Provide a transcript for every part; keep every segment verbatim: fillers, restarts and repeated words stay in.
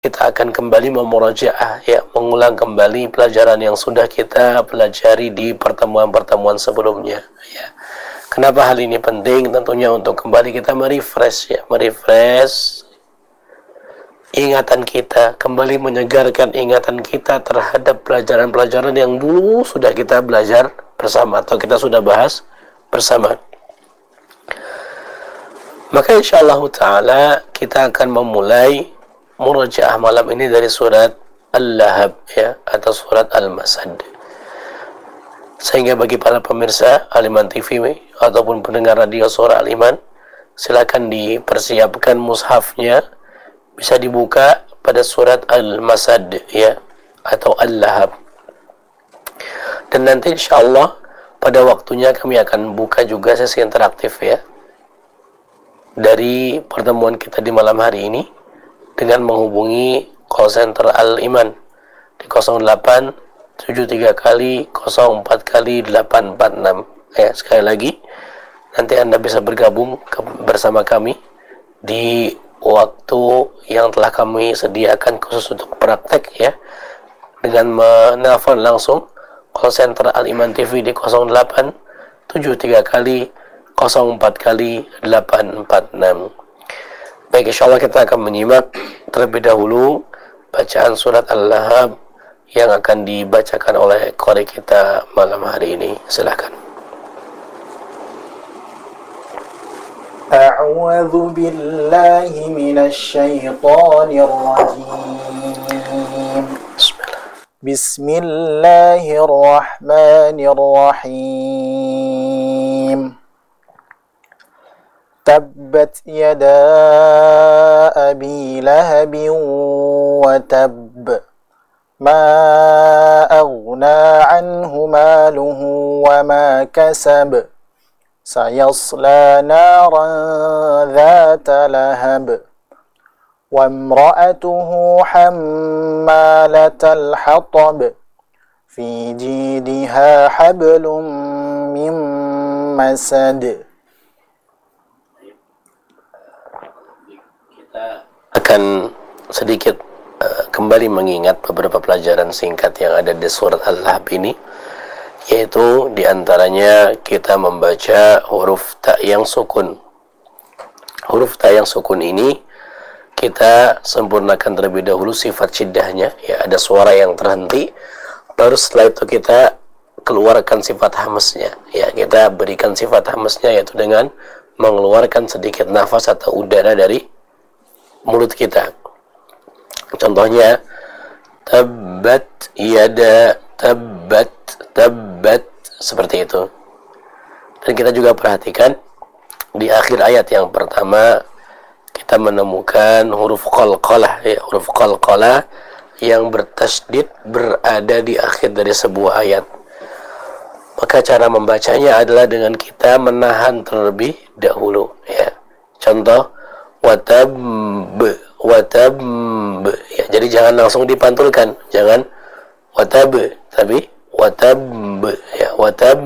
kita akan kembali memurajaah, ya, mengulang kembali pelajaran yang sudah kita pelajari di pertemuan-pertemuan sebelumnya, ya. Kenapa hal ini penting? Tentunya untuk kembali kita merefresh, ya, merefresh ingatan kita, kembali menyegarkan ingatan kita terhadap pelajaran-pelajaran yang dulu sudah kita belajar bersama atau kita sudah bahas bersama. Maka insyaallah ta'ala kita akan memulai murajaah malam ini dari surat Al-Lahab, ya, atau surat Al-Masad. Sehingga bagi para pemirsa Al-Iman T V ataupun pendengar radio Suara Al-Iman, silakan dipersiapkan mushafnya, bisa dibuka pada surat Al-Masad, ya, atau Al-Lahab. Dan nanti insyaallah pada waktunya kami akan buka juga sesi interaktif, ya, dari pertemuan kita di malam hari ini dengan menghubungi call center Al-Iman di nol delapan tujuh tiga kali nol empat kali delapan empat enam. Ya, sekali lagi nanti Anda bisa bergabung ke, bersama kami di waktu yang telah kami sediakan khusus untuk praktek, ya, dengan menelpon langsung call center Al-Iman T V di nol delapan tujuh tiga kali nol empat kali delapan empat enam. Baik, insyaallah kita akan menyimak terlebih dahulu bacaan surat Al-Lahab yang akan dibacakan oleh qari kita malam hari ini. Silakan. A'udzu billahi minasy syaithanir rajim. Bismillah. Bismillahirrahmanirrahim. Tabbat yada abi lahabin wa tabb. Ma aghna anhu maluhu wa ma kasab. Sayasla naran dhata lahab. Wa imra'atuhu hammalatal hatab. Fi jidha hablum min masad. Akan sedikit uh, kembali mengingat beberapa pelajaran singkat yang ada di surat Al-Lahab ini, yaitu diantaranya kita membaca huruf ta yang sukun. Huruf ta yang sukun ini kita sempurnakan terlebih dahulu sifat syiddahnya, ya, ada suara yang terhenti, baru setelah itu kita keluarkan sifat hamsnya, ya, kita berikan sifat hamsnya yaitu dengan mengeluarkan sedikit nafas atau udara dari mulut kita. Contohnya tabbat yada, tabbat, tabbat, seperti itu. Dan kita juga perhatikan di akhir ayat yang pertama kita menemukan huruf qalqalah, ya, huruf qalqalah yang bertasydid berada di akhir dari sebuah ayat. Maka cara membacanya adalah dengan kita menahan terlebih dahulu, ya. Contoh watab, watab, ya, jadi jangan langsung dipantulkan, jangan watab, tapi watab, ya, watab.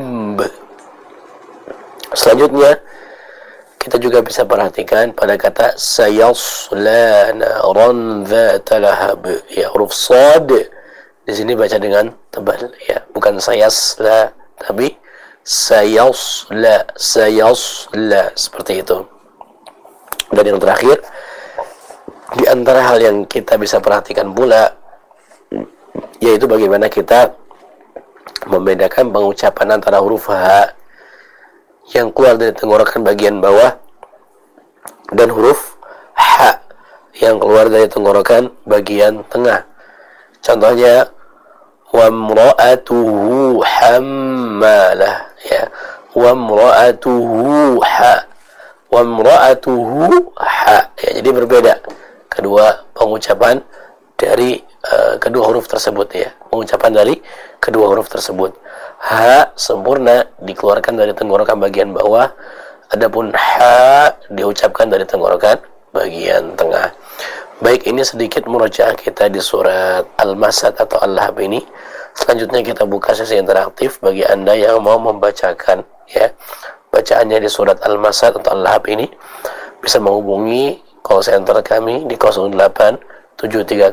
Selanjutnya kita juga bisa perhatikan pada kata sayasla naran dzata lahab, ya, huruf shad di sini baca dengan tebal, ya, bukan sayasla tapi sayasla, sayasla, seperti itu. Dan yang terakhir, di antara hal yang kita bisa perhatikan pula, yaitu bagaimana kita membedakan pengucapan antara huruf H yang keluar dari tenggorokan bagian bawah dan huruf H yang keluar dari tenggorokan bagian tengah. Contohnya wa imra'atuhu hammalah, ya, wa imra'atuhu ha, wa imra'atuhu ha, ya, jadi berbeda kedua pengucapan dari uh, kedua huruf tersebut, ya, pengucapan dari kedua huruf tersebut. Ha sempurna dikeluarkan dari tenggorokan bagian bawah, adapun ha diucapkan dari tenggorokan bagian tengah. Baik, ini sedikit murojaah kita di surat Al-Masad atau Al-Lahab ini. Selanjutnya kita buka sesi interaktif bagi Anda yang mau membacakan, ya, bacaannya di surat Al-Masad atau Al-Lahab ini, bisa menghubungi call center kami di nol delapan tujuh tiga